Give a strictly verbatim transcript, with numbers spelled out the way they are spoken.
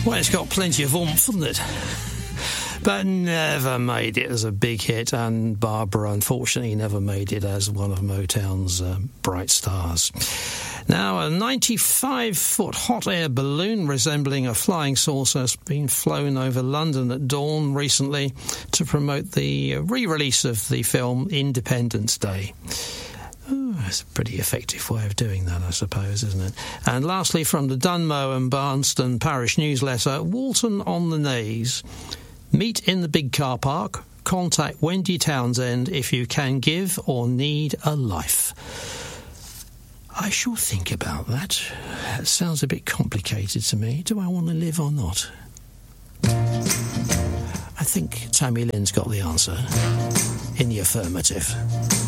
Well, it's got plenty of oomph, hasn't it? But never made it as a big hit, and Barbara unfortunately never made it as one of Motown's uh, bright stars. Now, a ninety-five foot hot air balloon resembling a flying saucer has been flown over London at dawn recently to promote the re-release of the film Independence Day. Oh, that's a pretty effective way of doing that, I suppose, isn't it? And lastly, from the Dunmow and Barnston Parish newsletter, Walton on the Naze. Meet in the big car park. Contact Wendy Townsend if you can give or need a life. I shall think about that. That sounds a bit complicated to me. Do I want to live or not? I think Tammy Lynn's got the answer. In the affirmative.